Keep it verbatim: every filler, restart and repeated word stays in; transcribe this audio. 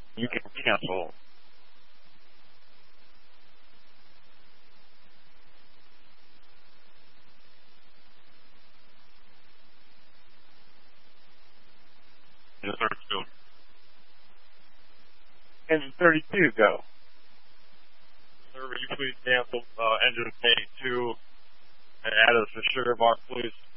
You can cancel. Engine thirty-two. Engine thirty-two, go. Sir, would you please cancel uh, engine eighty-two and add us a sugar bar, please?